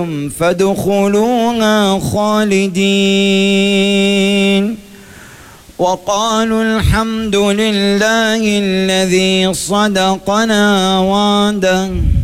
فادخلوها خالدين وقالوا الحمد لله الذي صدقنا وعده